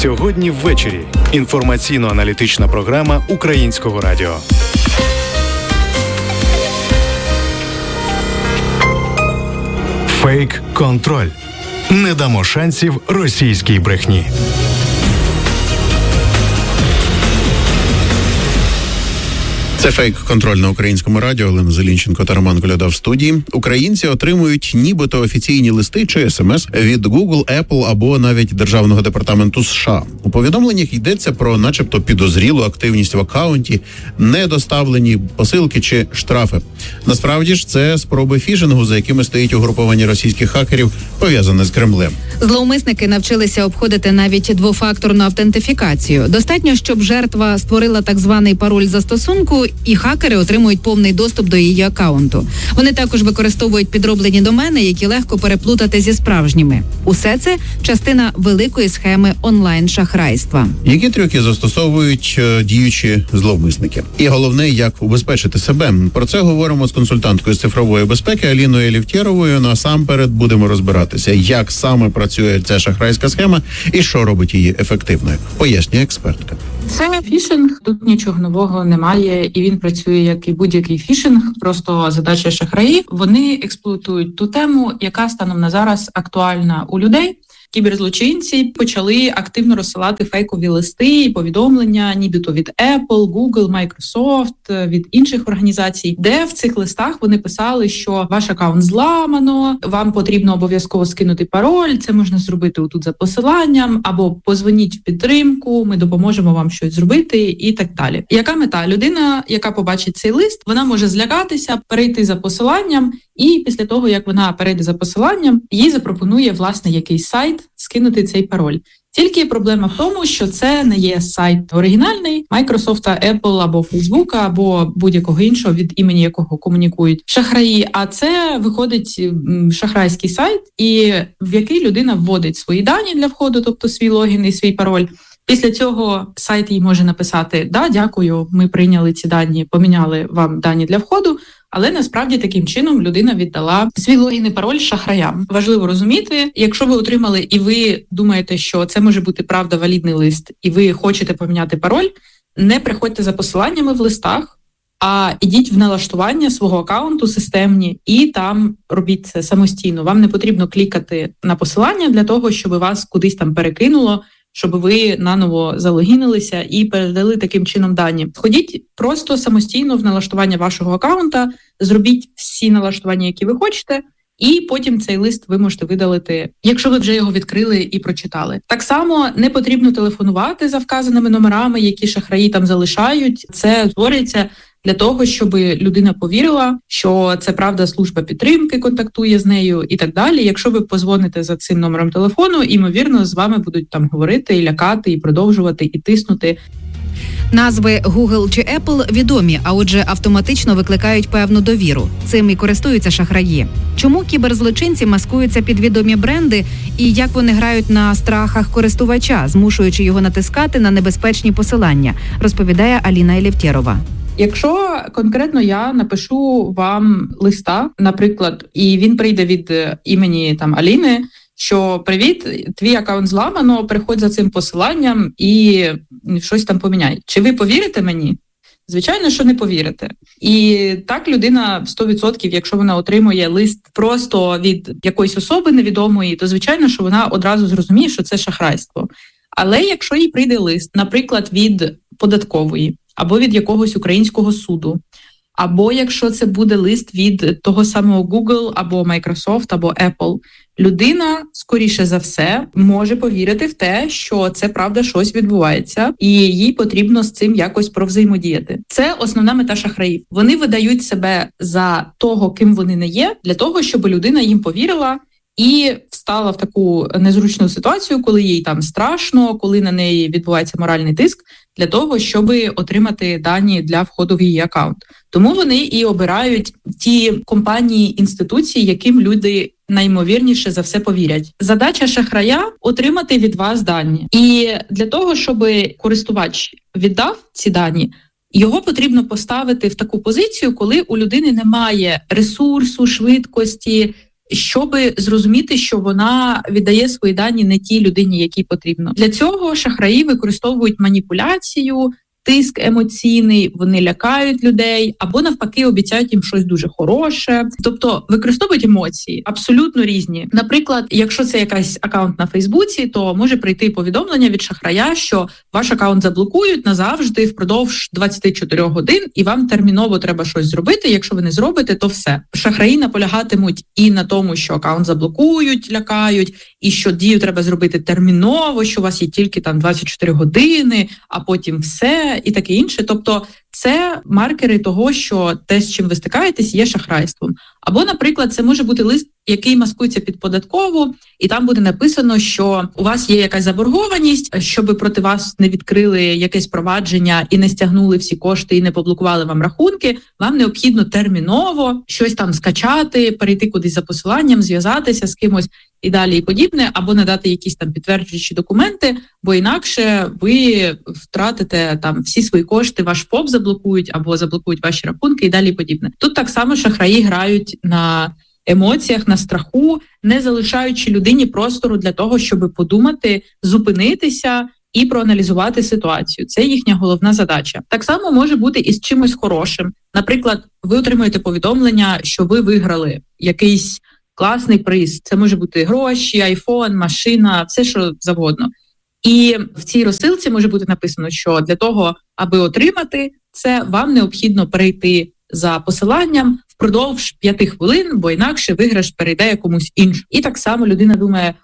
Сьогодні ввечері. Інформаційно-аналітична програма Українського радіо. Фейк-контроль. Не дамо шансів російській брехні. Це фейк-контроль на Українському радіо. Олена Зелінченко та Роман Коляда в студії. Українці отримують нібито офіційні листи чи СМС від Google, Apple або навіть Державного департаменту США. У повідомленнях йдеться про начебто підозрілу активність в акаунті, недоставлені посилки чи штрафи. Насправді ж це спроби фішингу, за якими стоїть угруповання російських хакерів, пов'язане з Кремлем. Зловмисники навчилися обходити навіть двофакторну автентифікацію. Достатньо, щоб жертва створила так званий пароль застосунку, і хакери отримують повний доступ до її акаунту. Вони також використовують підроблені домени, які легко переплутати зі справжніми. Усе це частина великої схеми онлайн-шахрайства. Які трюки застосовують діючі зловмисники? І головне, як убезпечити себе? Про це говоримо з консультанткою з цифрової безпеки Аліною Елефтєровою. Насамперед будемо розбиратися, як саме працює ця шахрайська схема і що робить її ефективною. Пояснює експертка. Це фішинг, тут нічого нового немає, і він працює як і будь-який фішинг. Просто задача шахраїв. Вони експлуатують ту тему, яка станом на зараз актуальна у людей. Кіберзлочинці почали активно розсилати фейкові листи і повідомлення, нібито від Apple, Google, Microsoft, від інших організацій, де в цих листах вони писали, що ваш акаунт зламано, вам потрібно обов'язково скинути пароль, це можна зробити отут за посиланням, або позвоніть в підтримку, ми допоможемо вам щось зробити і так далі. Яка мета? Людина, яка побачить цей лист, вона може злякатися, перейти за посиланням, і після того, як вона перейде за посиланням, їй запропонує, власне, якийсь сайт скинути цей пароль. Тільки проблема в тому, що це не є сайт оригінальний Microsoft, Apple або Facebook, або будь-якого іншого, від імені якого комунікують шахраї, а це виходить шахрайський сайт, і в який людина вводить свої дані для входу, тобто свій логін і свій пароль. Після цього сайт їй може написати: «Да, дякую, ми прийняли ці дані, поміняли вам дані для входу», але насправді таким чином людина віддала свій логін і пароль шахраям. Важливо розуміти, якщо ви отримали і ви думаєте, що це може бути правда валідний лист, і ви хочете поміняти пароль, не приходьте за посиланнями в листах, а ідіть в налаштування свого акаунту системні і там робіть це самостійно. Вам не потрібно клікати на посилання для того, щоб вас кудись там перекинуло, щоб ви наново залогінилися і передали таким чином дані. Сходіть просто самостійно в налаштування вашого акаунта, зробіть всі налаштування, які ви хочете, і потім цей лист ви можете видалити, якщо ви вже його відкрили і прочитали. Так само не потрібно телефонувати за вказаними номерами, які шахраї там залишають. Це створюється для того, щоб людина повірила, що це правда служба підтримки контактує з нею і так далі. Якщо ви позвоните за цим номером телефону, ймовірно, з вами будуть там говорити, і лякати, і продовжувати, і тиснути. Назви Google чи Apple відомі, а отже автоматично викликають певну довіру. Цим і користуються шахраї. Чому кіберзлочинці маскуються під відомі бренди і як вони грають на страхах користувача, змушуючи його натискати на небезпечні посилання, розповідає Аліна Елефтєрова. Якщо конкретно я напишу вам листа, наприклад, і він прийде від імені там Аліни, що «Привіт, твій акаунт зламано, приходь за цим посиланням і щось там поміняй». Чи ви повірите мені? Звичайно, що не повірите. І так людина 100%, якщо вона отримує лист просто від якоїсь особи невідомої, то звичайно, що вона одразу зрозуміє, що це шахрайство. Але якщо їй прийде лист, наприклад, від податкової, або від якогось українського суду, або якщо це буде лист від того самого Google, або Microsoft, або Apple, людина, скоріше за все, може повірити в те, що це правда щось відбувається, і їй потрібно з цим якось провзаємодіяти. Це основна мета шахраїв. Вони видають себе за того, ким вони не є, для того, щоб людина їм повірила і встала в таку незручну ситуацію, коли їй там страшно, коли на неї відбувається моральний тиск, для того, щоб отримати дані для входу в її акаунт. Тому вони і обирають ті компанії, інституції, яким люди найімовірніше за все повірять. Задача шахрая – отримати від вас дані. І для того, щоб користувач віддав ці дані, його потрібно поставити в таку позицію, коли у людини немає ресурсу, швидкості, щоб зрозуміти, що вона віддає свої дані не тій людині, якій потрібно. Для цього шахраї використовують маніпуляцію, тиск емоційний, вони лякають людей або навпаки обіцяють їм щось дуже хороше. Тобто використовують емоції абсолютно різні. Наприклад, якщо це якийсь акаунт на Фейсбуці, то може прийти повідомлення від шахрая, що ваш акаунт заблокують назавжди впродовж 24 годин, і вам терміново треба щось зробити. Якщо ви не зробите, то все. Шахраї наполягатимуть і на тому, що акаунт заблокують, лякають, і що дію треба зробити терміново, що у вас є тільки там 24 години, а потім все. І таке інше. Тобто це маркери того, що те, з чим ви стикаєтесь, є шахрайством. Або, наприклад, це може бути лист, який маскується під податкову, і там буде написано, що у вас є якась заборгованість, щоб проти вас не відкрили якесь провадження і не стягнули всі кошти і не поблокували вам рахунки, вам необхідно терміново щось там скачати, перейти кудись за посиланням, зв'язатися з кимось і далі і подібне, або надати якісь там підтверджуючі документи, бо інакше ви втратите там всі свої кошти, ваш ФОП заблокують або заблокують ваші рахунки і далі і подібне. Тут так само шахраї грають на емоціях, на страху, не залишаючи людині простору для того, щоб подумати, зупинитися і проаналізувати ситуацію. Це їхня головна задача. Так само може бути і з чимось хорошим. Наприклад, ви отримуєте повідомлення, що ви виграли якийсь класний приз. Це може бути гроші, айфон, машина, все що завгодно. І в цій розсилці може бути написано, що для того, аби отримати це, вам необхідно перейти за посиланням впродовж 5 хвилин, бо інакше виграш перейде комусь іншому. І так само людина думає,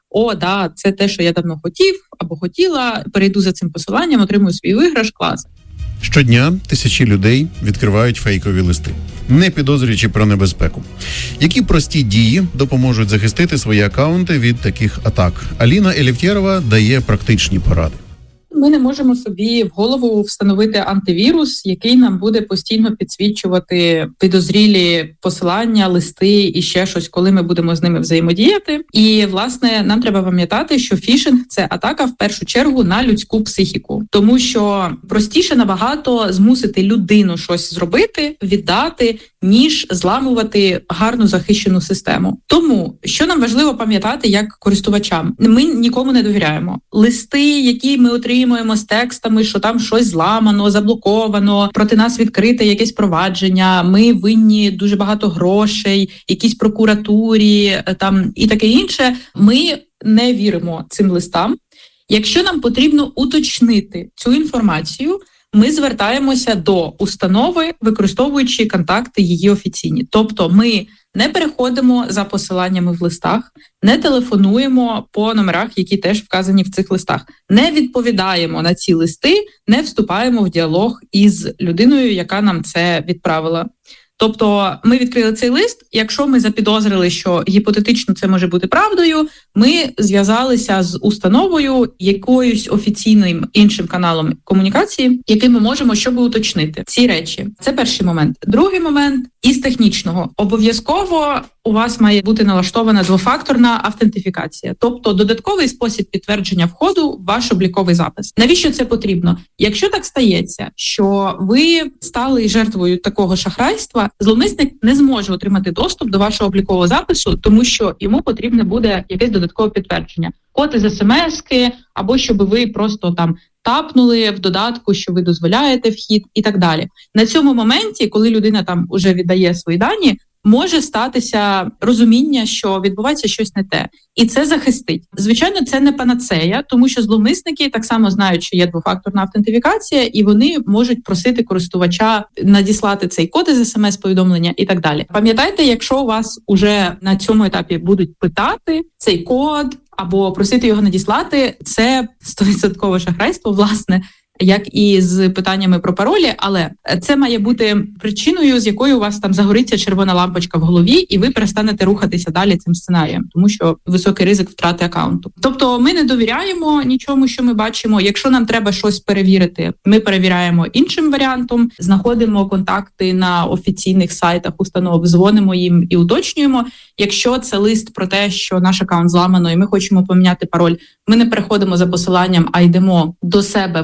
це те, що я давно хотів або хотіла, перейду за цим посиланням, отримую свій виграш, клас. Щодня тисячі людей відкривають фейкові листи, не підозрюючи про небезпеку. Які прості дії допоможуть захистити свої акаунти від таких атак? Аліна Елефтєрова дає практичні поради. Ми не можемо собі в голову встановити антивірус, який нам буде постійно підсвічувати підозрілі посилання, листи і ще щось, коли ми будемо з ними взаємодіяти. І, власне, нам треба пам'ятати, що фішинг – це атака в першу чергу на людську психіку. Тому що простіше набагато змусити людину щось зробити, віддати, ніж зламувати гарно захищену систему. Тому, що нам важливо пам'ятати як користувачам? Ми нікому не довіряємо. Листи, які ми отримуємо з текстами, що там щось зламано, заблоковано, проти нас відкрите якесь провадження, ми винні дуже багато грошей, якійсь прокуратурі там і таке інше, ми не віримо цим листам. Якщо нам потрібно уточнити цю інформацію, ми звертаємося до установи, використовуючи контакти її офіційні. Тобто ми не переходимо за посиланнями в листах, не телефонуємо по номерах, які теж вказані в цих листах, не відповідаємо на ці листи, не вступаємо в діалог із людиною, яка нам це відправила. Тобто ми відкрили цей лист, якщо ми запідозрили, що гіпотетично це може бути правдою, ми зв'язалися з установою, якоюсь офіційним іншим каналом комунікації, який ми можемо, щоб уточнити ці речі. Це перший момент. Другий момент – із технічного. Обов'язково у вас має бути налаштована двофакторна автентифікація, тобто додатковий спосіб підтвердження входу в ваш обліковий запис. Навіщо це потрібно? Якщо так стається, що ви стали жертвою такого шахрайства, зловмисник не зможе отримати доступ до вашого облікового запису, тому що йому потрібне буде якесь додаткове підтвердження. Код із смс-ки, або щоб ви просто там тапнули в додатку, що ви дозволяєте вхід і так далі. На цьому моменті, коли людина там уже віддає свої дані, може статися розуміння, що відбувається щось не те. І це захистить. Звичайно, це не панацея, тому що зловмисники так само знають, що є двофакторна автентифікація, і вони можуть просити користувача надіслати цей код із смс-повідомлення і так далі. Пам'ятайте, якщо у вас уже на цьому етапі будуть питати цей код або просити його надіслати, це 100% шахрайство, власне, як і з питаннями про паролі, але це має бути причиною, з якою у вас там загориться червона лампочка в голові, і ви перестанете рухатися далі цим сценарієм, тому що високий ризик втрати акаунту. Тобто ми не довіряємо нічому, що ми бачимо. Якщо нам треба щось перевірити, ми перевіряємо іншим варіантом, знаходимо контакти на офіційних сайтах установ, дзвонимо їм і уточнюємо. Якщо це лист про те, що наш акаунт зламано і ми хочемо поміняти пароль, ми не переходимо за посиланням, а йдемо до себе в обліковий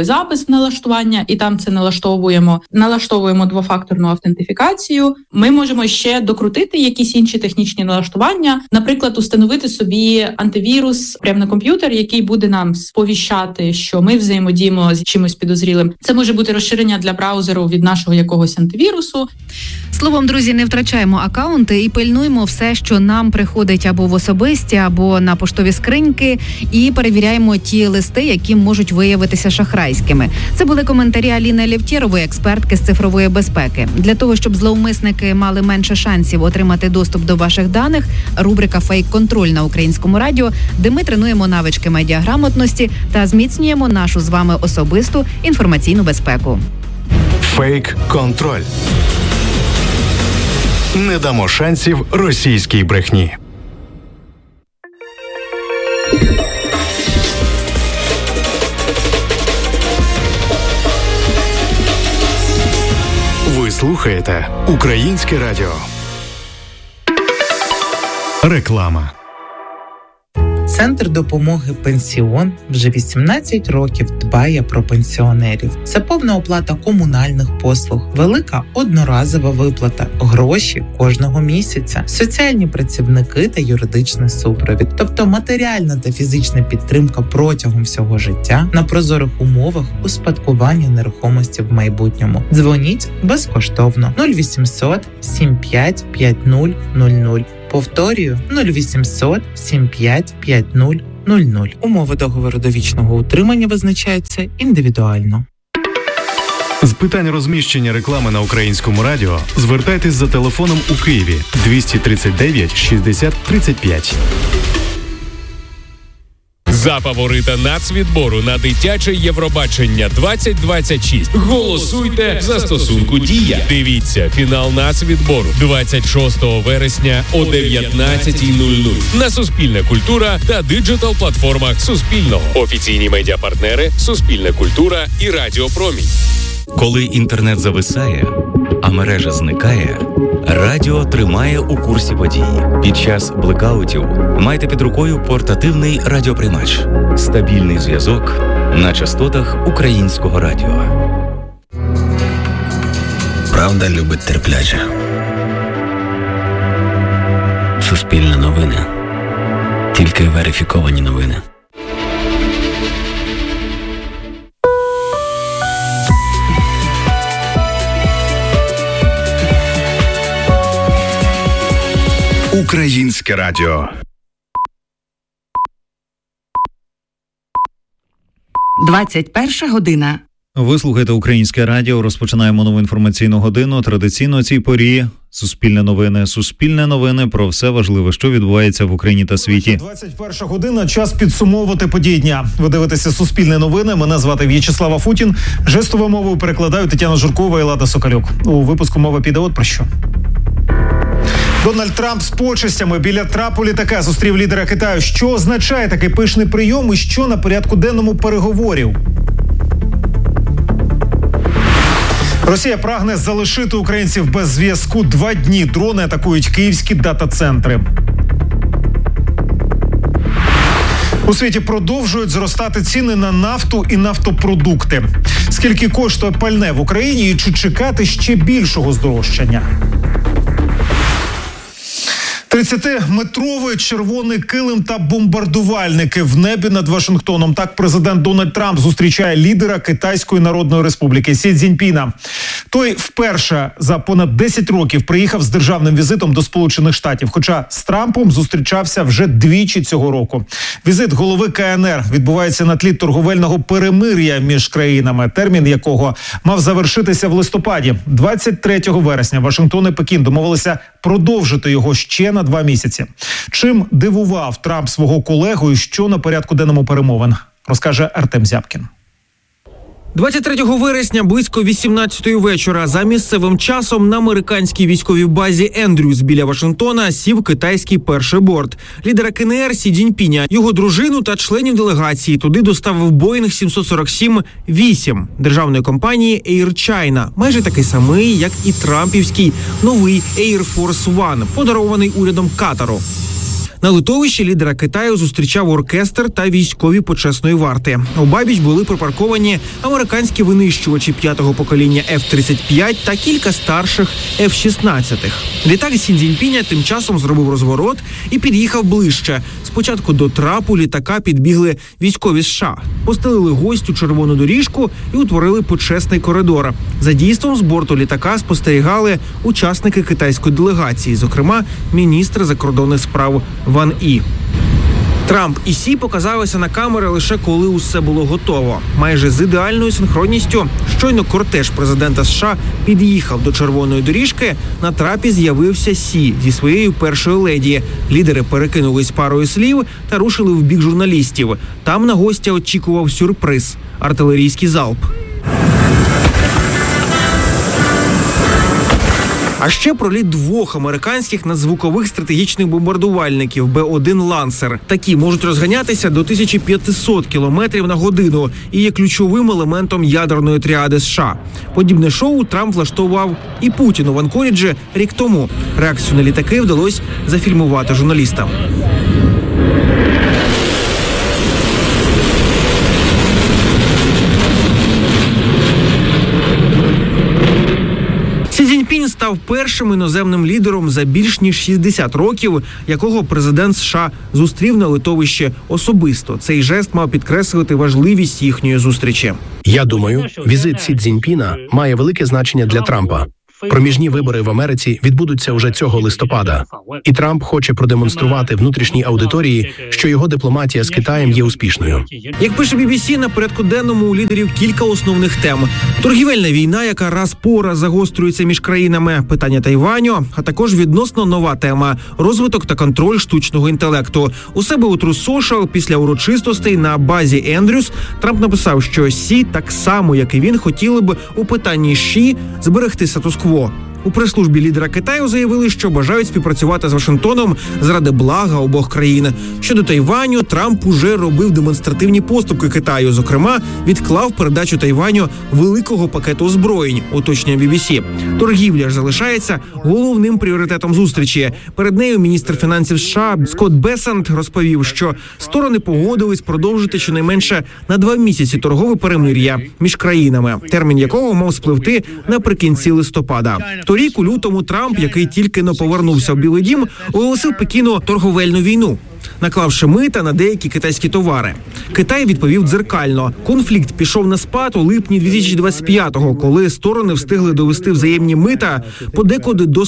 додатковий запис в налаштування, і там це налаштовуємо двофакторну автентифікацію. Ми можемо ще докрутити якісь інші технічні налаштування, наприклад, установити собі антивірус прямо на комп'ютер, який буде нам сповіщати, що ми взаємодіємо з чимось підозрілим. Це може бути розширення для браузеру від нашого якогось антивірусу. Словом, друзі, не втрачаємо акаунти і пильнуємо все, що нам приходить або в особисті, або на поштові скриньки, і перевіряємо ті листи, які можуть виявитися шахрайськими. Це були коментарі Аліни Лєвтєрової, експертки з цифрової безпеки. Для того, щоб зловмисники мали менше шансів отримати доступ до ваших даних, рубрика «Фейк-контроль» на Українському радіо, де ми тренуємо навички медіаграмотності та зміцнюємо нашу з вами особисту інформаційну безпеку. Фейк-контроль. Не дамо шансів російській брехні. Ви слухаєте Українське радіо. Реклама. Центр допомоги «Пенсіон» вже 18 років дбає про пенсіонерів. Це повна оплата комунальних послуг, велика одноразова виплата, гроші кожного місяця, соціальні працівники та юридичний супровід. Тобто матеріальна та фізична підтримка протягом всього життя на прозорих умовах успадкування нерухомості в майбутньому. Дзвоніть безкоштовно 0800 75 5000. Повторюю, 0800 75 5000. Умови договору довічного утримання визначаються індивідуально. З питань розміщення реклами на Українському радіо звертайтесь за телефоном у Києві 239 60 35. За фаворита нацвідбору на дитяче Євробачення 2026 голосуйте в застосунку «Дія». Дивіться фінал нацвідбору 26 вересня о 19:00 на Суспільне культура та диджитал-платформах Суспільного. Офіційні медіапартнери Суспільне культура і Радіо Промінь. Коли інтернет зависає, а мережа зникає, радіо тримає у курсі подій. Під час блекаутів майте під рукою портативний радіоприймач. Стабільний зв'язок на частотах Українського радіо. Правда любить терпляче. Суспільне новини. Тільки верифіковані новини. Українське радіо. 21 година. Ви слухаєте Українське радіо. Розпочинаємо нову інформаційну годину. Традиційно о цій порі Суспільне новини. Суспільне новини про все важливе, що відбувається в Україні та світі. 21 година. Час підсумовувати події дня. Ви дивитеся Суспільне новини. Мене звати В'ячеслав Афутін. Жестовою мовою перекладають Тетяна Журкова і Лада Соколюк. У випуску мова піде от про що. Дональд Трамп з почестями біля трапу літака зустрів лідера Китаю. Що означає такий пишний прийом і що на порядку денному переговорів? Росія прагне залишити українців без зв'язку 2 дні. Дрони атакують київські дата-центри. У світі продовжують зростати ціни на нафту і нафтопродукти. Скільки коштує пальне в Україні і чи чекати ще більшого здорожчання? 30-метровий червоний килим та бомбардувальники в небі над Вашингтоном. Так президент Дональд Трамп зустрічає лідера Китайської Народної Республіки Сі Цзіньпіна. Той вперше за понад 10 років приїхав з державним візитом до Сполучених Штатів, хоча з Трампом зустрічався вже двічі цього року. Візит голови КНР відбувається на тлі торговельного перемир'я між країнами, термін якого мав завершитися в листопаді. 23 вересня Вашингтон і Пекін домовилися продовжити його ще на 2 місяці. Чим дивував Трамп свого колегу і що на порядку денному перемовин, розкаже Артем Зябкін. 23 вересня близько 18-ї вечора за місцевим часом на американській військовій базі Ендрюс біля Вашингтона сів китайський перший борт. Лідера КНР Сі Цзіньпіня, його дружину та членів делегації туди доставив Боїнг 747-8 державної компанії Air China, майже такий самий, як і трампівський новий Air Force One, подарований урядом Катару. На литовищі лідера Китаю зустрічав оркестр та військові почесної варти. Обабіч були припарковані американські винищувачі 5-го покоління F-35 та кілька старших F-16. Літак Сі Цзіньпіня тим часом зробив розворот і під'їхав ближче. Спочатку до трапу літака підбігли військові США, постелили гостю червону доріжку і утворили почесний коридор. За дійством з борту літака спостерігали учасники китайської делегації, зокрема міністр закордонних справ Ван І. Трамп і Сі показалися на камери лише коли усе було готово. Майже з ідеальною синхронністю, щойно кортеж президента США під'їхав до червоної доріжки, на трапі з'явився Сі зі своєю першою леді. Лідери перекинулись парою слів та рушили в бік журналістів. Там на гостя очікував сюрприз – артилерійський залп. А ще проліт 2 американських надзвукових стратегічних бомбардувальників Б-1 «Лансер». Такі можуть розганятися до 1500 км на годину і є ключовим елементом ядерної тріади США. Подібне шоу Трамп влаштував і Путіну в Анкоріджі рік тому. Реакцію на літаки вдалося зафільмувати журналістам. Сі Цзіньпінь став першим іноземним лідером за більш ніж 60 років, якого президент США зустрів на литовищі особисто. Цей жест мав підкреслити важливість їхньої зустрічі. Я думаю, візит Сі Цзіньпіна має велике значення для Трампа. Проміжні вибори в Америці відбудуться уже цього листопада. І Трамп хоче продемонструвати внутрішній аудиторії, що його дипломатія з Китаєм є успішною. Як пише BBC, на порядку денному у лідерів кілька основних тем. Торгівельна війна, яка раз по раз загострюється між країнами, питання Тайваню, а також відносно нова тема – розвиток та контроль штучного інтелекту. У себе у Truth Social після урочистостей на базі Ендрюс Трамп написав, що Сі, так само, як і він, хотіли б у питанні Ші зберегти статус-кво. У прес-службі лідера Китаю заявили, що бажають співпрацювати з Вашингтоном заради блага обох країн. Щодо Тайваню, Трамп уже робив демонстративні поступки Китаю. Зокрема, відклав передачу Тайваню великого пакету озброєнь, уточнює BBC. Торгівля ж залишається головним пріоритетом зустрічі. Перед нею міністр фінансів США Скотт Бесент розповів, що сторони погодились продовжити щонайменше на 2 місяці торгове перемир'я між країнами, термін якого мав спливти наприкінці листопада. Торік у лютому Трамп, який тільки-но повернувся в Білий дім, оголосив Пекіну торговельну війну, наклавши мита на деякі китайські товари. Китай відповів дзеркально. Конфлікт пішов на спад у липні 2025-го, коли сторони встигли довести взаємні мита подекуди до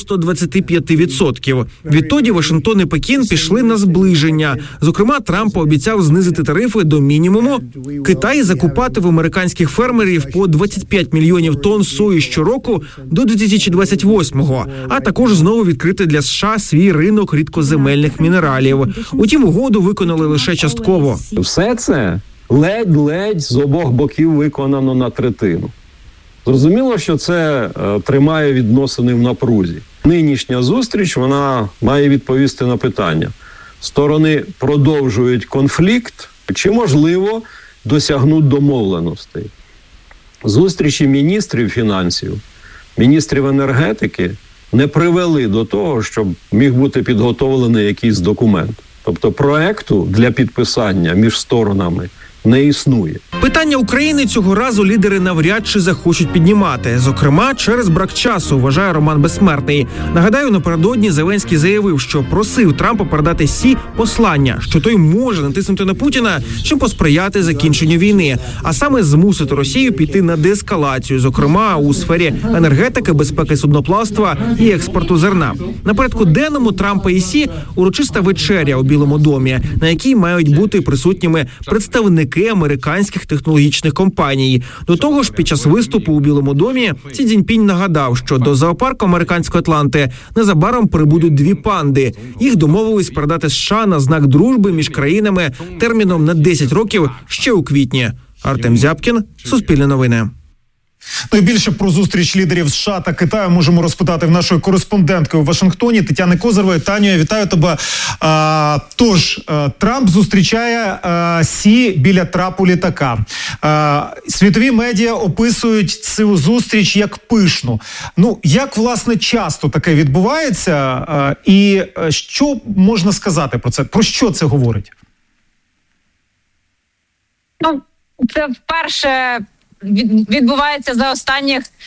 125%. Відтоді Вашингтон і Пекін пішли на зближення. Зокрема, Трамп пообіцяв знизити тарифи до мінімуму. Китай закупати американських фермерів по 25 мільйонів тонн сої щороку до 2028-го, а також знову відкрити для США свій ринок рідкоземельних мінералів. Утім, угоду виконали лише частково. Все це ледь-ледь з обох боків виконано на третину. Зрозуміло, що це тримає відносини в напрузі. Нинішня зустріч, вона має відповісти на питання. Сторони продовжують конфлікт, чи, можливо, досягнуть домовленостей. Зустрічі міністрів фінансів, міністрів енергетики не привели до того, щоб міг бути підготовлений якийсь документ. Тобто проекту для підписання між сторонами не існує. Питання України цього разу лідери навряд чи захочуть піднімати. Зокрема, через брак часу, вважає Роман Безсмертний. Нагадаю, напередодні Зеленський заявив, що просив Трампа передати Сі послання, що той може натиснути на Путіна, щоб посприяти закінченню війни, а саме змусити Росію піти на деескалацію, зокрема у сфері енергетики, безпеки судноплавства і експорту зерна. На порядку денному Трампа і Сі урочиста вечеря у Білому домі, на якій мають бути присутніми представники американських технологічних компаній. До того ж, під час виступу у Білому домі Сі Цзіньпінь нагадав, що до зоопарку американської Атланти незабаром прибудуть 2 панди. Їх домовились передати США на знак дружби між країнами терміном на 10 років ще у квітні. Артем Зябкін, Суспільне новини. Ну і більше про зустріч лідерів США та Китаю можемо розпитати в нашої кореспондентки у Вашингтоні Тетяни Козирової. Таню, я вітаю тебе. Тож, Трамп зустрічає Сі біля трапу літака. Світові медіа описують цю зустріч як пишну. Ну, як, власне, часто таке відбувається? І що можна сказати про це? Про що це говорить? Ну, це вперше відбувається за останніх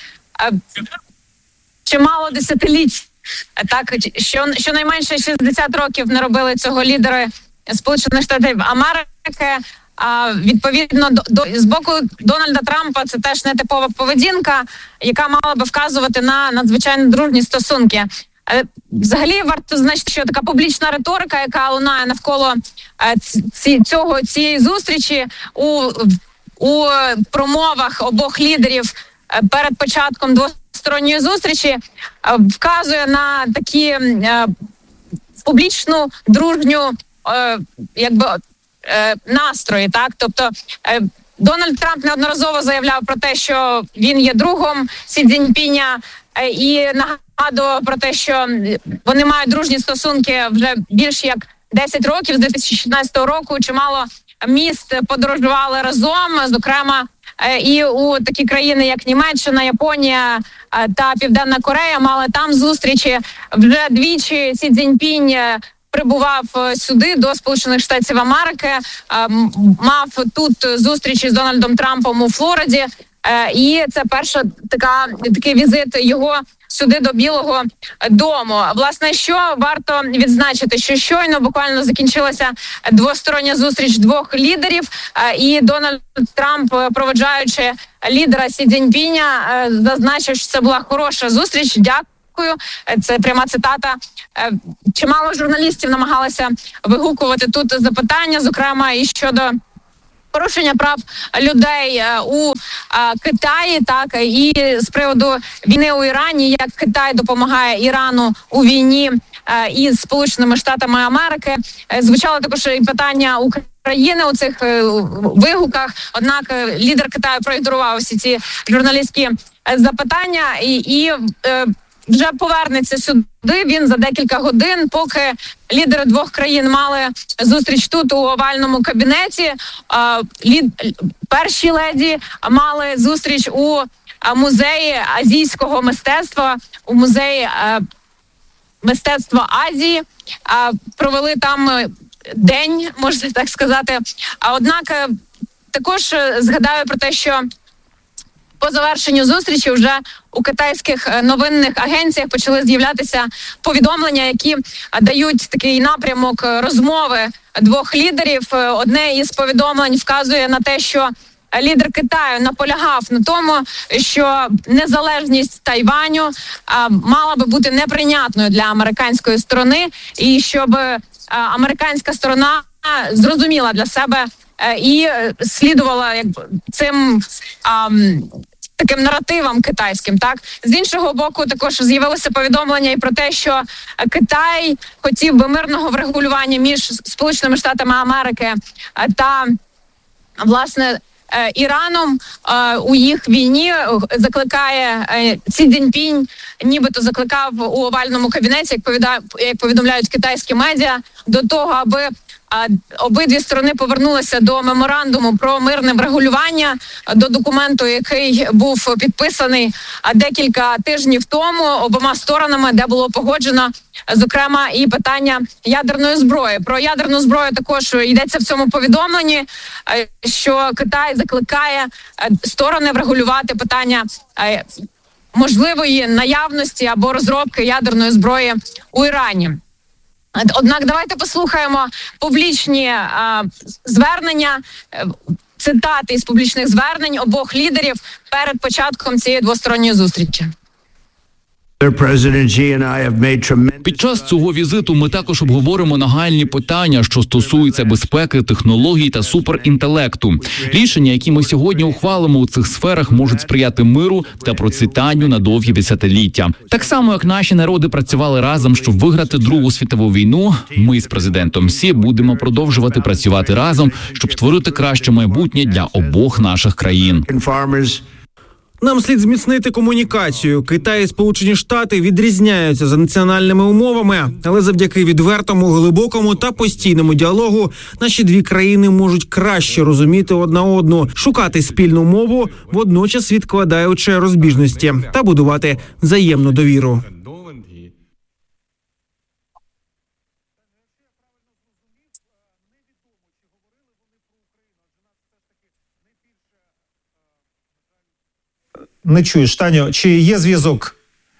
чимало десятиліть. Так, щонайменше 60 років не робили цього лідери Сполучених Штатів Америки. Відповідно, з боку Дональда Трампа це теж нетипова поведінка, яка мала би вказувати на надзвичайно дружні стосунки. Взагалі варто значити, що така публічна риторика, яка лунає навколо цієї зустрічі у промовах обох лідерів перед початком двосторонньої зустрічі, вказує на такі публічну дружню настрої. Так, тобто Дональд Трамп неодноразово заявляв про те, що він є другом Сі Цзіньпіня, і нагадував про те, що вони мають дружні стосунки вже більш як 10 років, з 2016 року. Чимало міст подорожували разом, зокрема і у такі країни, як Німеччина, Японія та Південна Корея, мали там зустрічі. Вже двічі Сі Цзіньпінь прибував сюди, до Сполучених Штатів Америки, мав тут зустрічі з Дональдом Трампом у Флориді, і це перша такий візит його сюди до Білого дому. Власне, що варто відзначити, що щойно буквально закінчилася двостороння зустріч двох лідерів, і Дональд Трамп, проводжаючи лідера Сі Цзіньпіня, зазначив, що це була хороша зустріч. Дякую. Це пряма цитата. Чимало журналістів намагалися вигукувати тут запитання, зокрема і щодо порушення прав людей у Китаї, так, і з приводу війни у Ірані, як Китай допомагає Ірану у війні із Сполученими Штатами Америки. Звучало також і питання України у цих вигуках, однак лідер Китаю проігнорував всі ці журналістські запитання і вже повернеться сюди. Він за декілька годин, поки лідери двох країн мали зустріч тут у овальному кабінеті. Перші леді мали зустріч у музеї азійського мистецтва, у музеї мистецтва Азії. Провели там день, можна так сказати. Однак також згадаю про те, що по завершенню зустрічі вже у китайських новинних агенціях почали з'являтися повідомлення, які дають такий напрямок розмови двох лідерів. Одне із повідомлень вказує на те, що лідер Китаю наполягав на тому, що незалежність Тайваню мала би бути неприйнятною для американської сторони, і щоб американська сторона зрозуміла для себе і слідувала цим таким наративам китайським. Так, з іншого боку, також з'явилося повідомлення і про те, що Китай хотів би мирного врегулювання між Сполученими Штатами Америки та, власне, Іраном у їх війні. Закликає Сі Цзіньпінь, нібито закликав у овальному кабінеті, як повідомляють китайські медіа, до того, аби обидві сторони повернулися до меморандуму про мирне врегулювання, до документу, який був підписаний декілька тижнів тому обома сторонами, де було погоджено, зокрема, і питання ядерної зброї. Про ядерну зброю також йдеться в цьому повідомленні, що Китай закликає сторони врегулювати питання можливої наявності або розробки ядерної зброї у Ірані. Однак давайте послухаємо публічні звернення, цитати із публічних звернень обох лідерів перед початком цієї двосторонньої зустрічі. Під час цього візиту ми також обговоримо нагальні питання, що стосуються безпеки, технологій та суперінтелекту. Рішення, які ми сьогодні ухвалимо у цих сферах, можуть сприяти миру та процвітанню на довгі десятиліття. Так само, як наші народи працювали разом, щоб виграти Другу світову війну, ми з президентом Сі будемо продовжувати працювати разом, щоб створити краще майбутнє для обох наших країн. Нам слід зміцнити комунікацію. Китай і Сполучені Штати відрізняються за національними умовами, але завдяки відвертому, глибокому та постійному діалогу наші дві країни можуть краще розуміти одна одну, шукати спільну мову, водночас відкладаючи розбіжності та будувати взаємну довіру. Не чуєш, Таню, чи є зв'язок?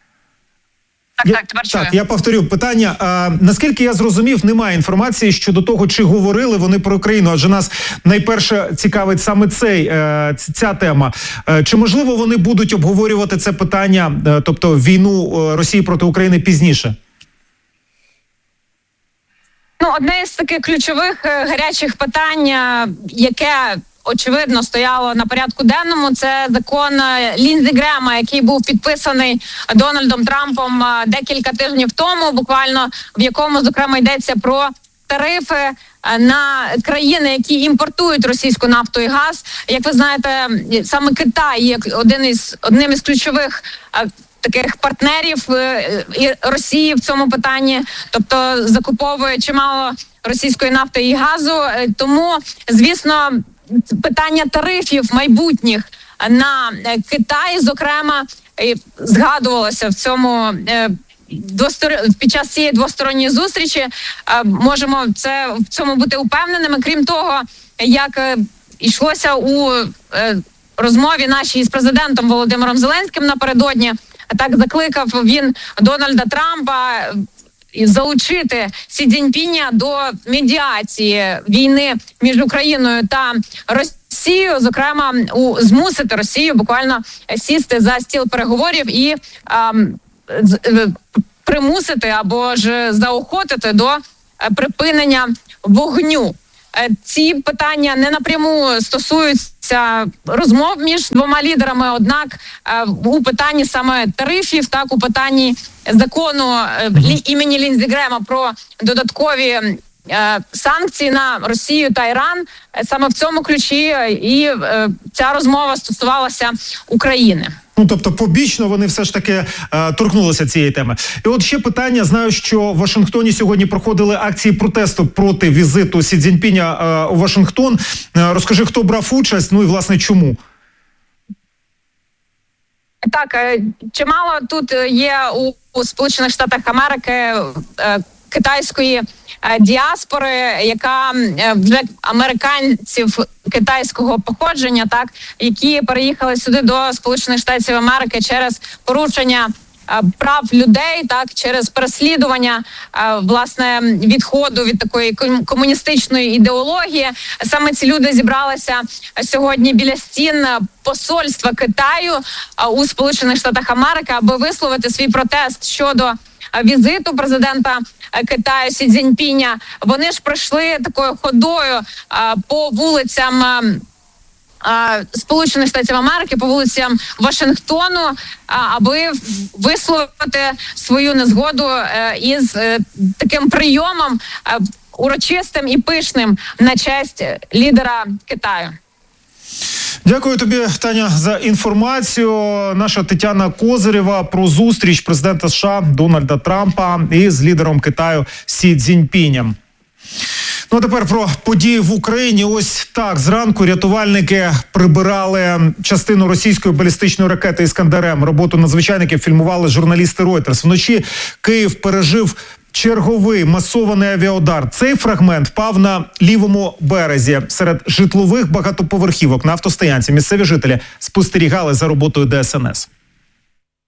Так, я повторю питання. Наскільки я зрозумів, немає інформації щодо того, чи говорили вони про Україну, адже нас найперше цікавить саме ця тема. Чи можливо вони будуть обговорювати це питання, тобто війну Росії проти України, пізніше? Одне з таких ключових гарячих питань, яке очевидно стояло на порядку денному, це закон Ліндзі Грема, який був підписаний Дональдом Трампом декілька тижнів тому, буквально, в якому, зокрема, йдеться про тарифи на країни, які імпортують російську нафту і газ. Як ви знаєте, саме Китай є одним із ключових таких партнерів і Росії в цьому питанні, тобто закуповує чимало російської нафти і газу. Тому, звісно, питання тарифів майбутніх на Китай, зокрема, згадувалося під час цієї двосторонньої зустрічі. Можемо в цьому бути упевненими. Крім того, як йшлося у розмові нашій з президентом Володимиром Зеленським напередодні, так закликав він Дональда Трампа залучити Сі Цзіньпіня до медіації війни між Україною та Росією, зокрема, змусити Росію буквально сісти за стіл переговорів і примусити або ж заохотити до припинення вогню. Ці питання не напряму стосуються розмов між двома лідерами, однак у питанні саме тарифів, так, у питанні закону імені Ліндзі Грема про додаткові санкції на Росію та Іран, саме в цьому ключі і ця розмова стосувалася України. Тобто побічно вони все ж таки торкнулися цієї теми. І от ще питання. Знаю, що в Вашингтоні сьогодні проходили акції протесту проти візиту Сі Цзіньпіня у Вашингтон. Розкажи, хто брав участь, і, власне, чому? Так, чимало тут є у Сполучених Штатах Америки китайської діаспори, яка вже американців китайського походження, так, які переїхали сюди до Сполучених Штатів Америки через порушення прав людей, так, через переслідування, власне, відходу від такої комуністичної ідеології. Саме ці люди зібралися сьогодні біля стін посольства Китаю у Сполучених Штатах Америки, аби висловити свій протест щодо візиту президента Китаю Сі Цзіньпіня. Вони ж пройшли такою ходою по вулицям Сполучених Штатів Америки, по вулицям Вашингтону, аби висловити свою незгоду із таким прийомом урочистим і пишним на честь лідера Китаю. Дякую тобі, Таня, за інформацію. Наша Тетяна Козирєва про зустріч президента США Дональда Трампа із лідером Китаю Сі Цзіньпінем. А тепер про події в Україні. Ось так, зранку рятувальники прибирали частину російської балістичної ракети «Іскандер-М». Роботу надзвичайників фільмували журналісти Reuters. Вночі Київ пережив черговий масований авіаудар. Цей фрагмент впав на лівому березі серед житлових багатоповерхівок на автостоянці. Місцеві жителі спостерігали за роботою ДСНС.